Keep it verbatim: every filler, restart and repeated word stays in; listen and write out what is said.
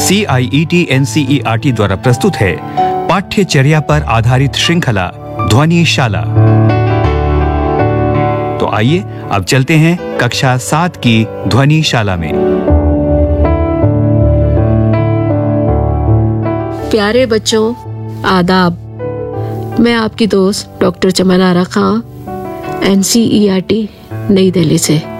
सी आई E T N C E R T द्वारा प्रस्तुत है पाठ्यचर्या पर आधारित श्रृंखला ध्वनिशाला। तो आइए अब चलते हैं कक्षा सात की ध्वनिशाला में। प्यारे बच्चों, आदाब। मैं आपकी दोस्त डॉक्टर चमन आरा खां, N C E R T नई दिल्ली से।